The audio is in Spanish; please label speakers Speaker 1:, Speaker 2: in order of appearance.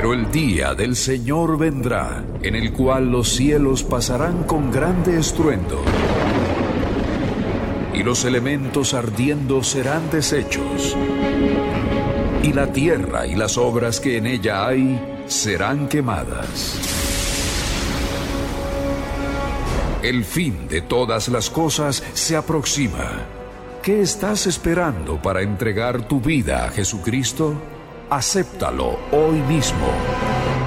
Speaker 1: Pero el día del Señor vendrá, en el cual los cielos pasarán con grande estruendo, y los elementos ardiendo serán deshechos, y la tierra y las obras que en ella hay serán quemadas. El fin de todas las cosas se aproxima. ¿Qué estás esperando para entregar tu vida a Jesucristo? Acéptalo hoy mismo.